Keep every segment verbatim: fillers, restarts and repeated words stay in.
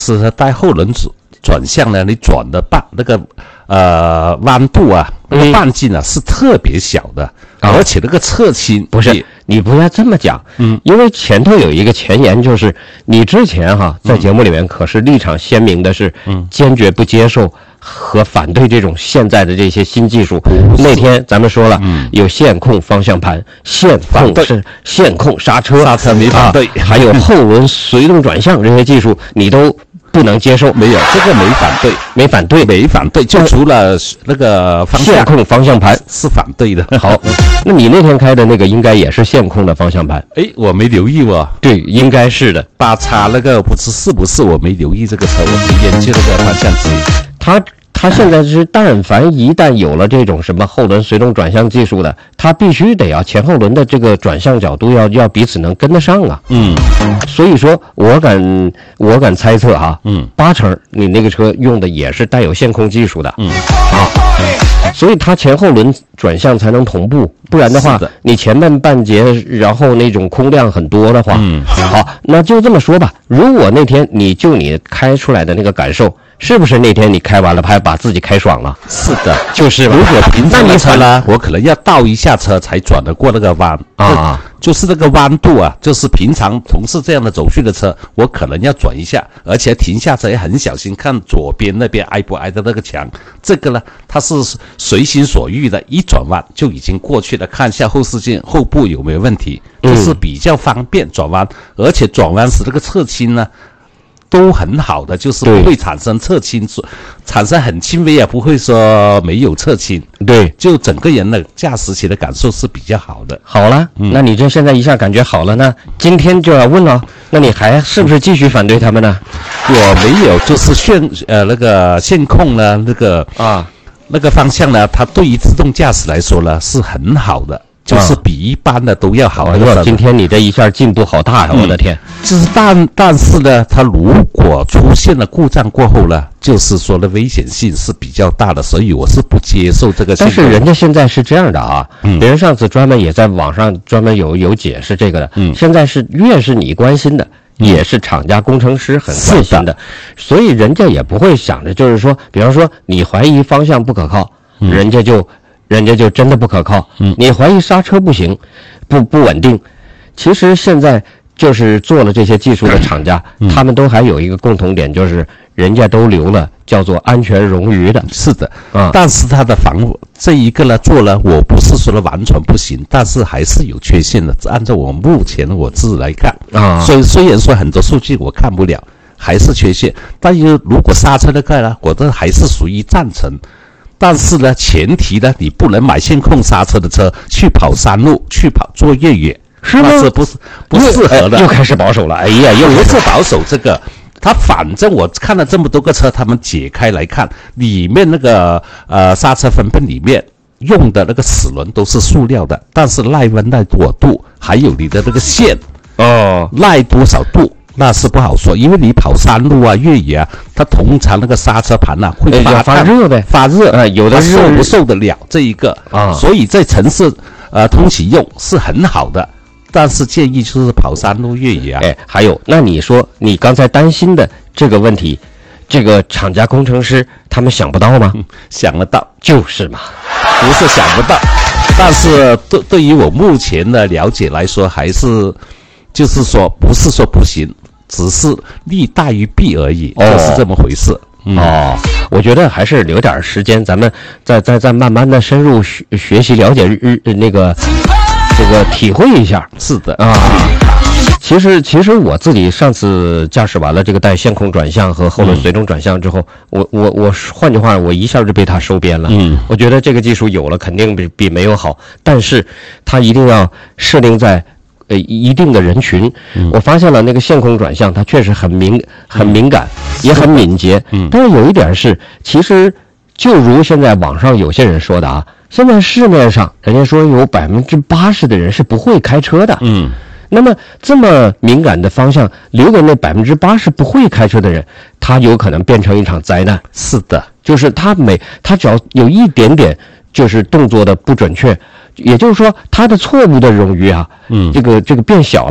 是它带后轮转向呢，你转的半那个呃弯度啊，那个半径啊、嗯、是特别小的，哦、而且那个侧倾不是。你不要这么讲，嗯，因为前头有一个前言，就是你之前哈在节目里面可是立场鲜明的是，嗯，坚决不接受和反对这种现在的这些新技术。那天咱们说了，嗯，有线控方向盘、线控是线控刹车， 刹车没反对， 啊、还有后轮随动转向这些技术，你都不能接受。 没有，这个没反对， 没反对， 没反对，就除了那个方向线控方向盘是反对的。 好，那你那天开的那个应该也是线控的方向盘？ 哎，我没留意哦。 对，应该是的。 八叉那个不知是不是我没留意这个车，我没研究那个方向机。 它它现在是，但凡一旦有了这种什么后轮随动转向技术的，它必须得要前后轮的这个转向角度要要彼此能跟得上啊。嗯，所以说我敢我敢猜测哈，嗯，八成你那个车用的也是带有线控技术的。嗯啊，所以它前后轮转向才能同步，不然的话，的你前面半截然后那种空量很多的话，嗯，好，那就这么说吧。如果那天你就你开出来的那个感受。是不是那天你开完了，还把自己开爽了？ 是的， 就是如果平常的车呢，我可能要倒一下车才转得过那个弯啊，就是那个弯度啊，就是平常同是这样的走序的车，我可能要转一下，而且停下车也很小心，看左边那边挨不挨着那个墙。这个呢，它是随心所欲的，一转弯就已经过去了，看一下后视镜后部有没有问题，就是比较方便转弯，嗯、而且转弯时这个侧倾呢。都很好的，就是不会产生侧倾，产生很轻微啊，不会说没有侧倾。 对， 就整个人的驾驶起的感受是比较好的。 好了，嗯、那你这现在一下感觉好了呢？今天就要问了，那你还是不是继续反对他们呢？ 我没有，就是线呃那个线控呢，那个啊那个方向呢，它对于自动驾驶来说呢是很好的。就是比一般的都要好。 哎呦，今天你这一下进步好大呀！我的天， 就是但但是呢，它如果出现了故障过后呢，就是说的危险性是比较大的，所以我是不接受这个。 但是人家现在是这样的啊，嗯、别人上次专门也在网上专门有有解释这个的。嗯，现在是越是你关心的，也是厂家工程师很关心的，所以人家也不会想着就是说，比方说你怀疑方向不可靠，嗯、人家就。人家就真的不可靠，嗯，你怀疑刹车不行，不不稳定。其实现在就是做了这些技术的厂家，嗯、他们都还有一个共同点，就是人家都留了叫做安全冗余的。 是的，啊、嗯，但是它的防这一个呢做了，我不是说的完全不行，但是还是有缺陷的。按照我目前我自己来看啊，所以虽然说很多数据我看不了，还是缺陷。但是如果刹车那个呢，我这还是属于赞成。但是呢，前提呢，你不能买线控刹车的车去跑山路，去跑做越野， 是吗？ 是不是不适合的？ 又开始保守了，哎呀，又不是保守这个。它反正我看了这么多个车，他们解开来看，里面那个呃刹车分泵里面用的那个齿轮都是塑料的，但是耐温耐多度，还有你的那个线哦，耐多少度。那是不好说，因为你跑山路啊、越野啊，它通常那个刹车盘啊会发发热呗， 发热啊，有的受不受得了这一个啊？所以在城市呃通勤用是很好的，但是建议就是跑山路、越野啊。 哎，还有，那你说你刚才担心的这个问题，这个厂家工程师他们想不到吗？ 嗯、想得到， 就是嘛， 不是想不到，但是对对于我目前的了解来说，还是就是说不是说不行。只是利大于弊而已，哦、就是这么回事。 嗯、哦，我觉得还是留点时间，咱们再再再慢慢的深入学学习了解日那个这个体会一下。 是的啊，其实其实我自己上次驾驶完了这个带线控转向和后轮随动转向之后，嗯、我我我换句话，我一下就被它收编了。嗯，我觉得这个技术有了，肯定比比没有好，但是它一定要设定在。呃，一定的人群，嗯、我发现了那个线控转向，它确实很敏、很敏感，嗯、也很敏捷。嗯，但是有一点是，其实就如现在网上有些人说的啊，现在市面上人家说有百分之八十的人是不会开车的。嗯，那么这么敏感的方向留给那百分之八十不会开车的人，他有可能变成一场灾难。 是的， 就是他每他只要有一点点就是动作的不准确。也就是说，它的错误的冗余啊，嗯，这个这个变小了，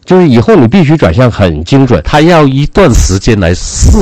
就是以后你必须转向很精准， 它要一段时间来试。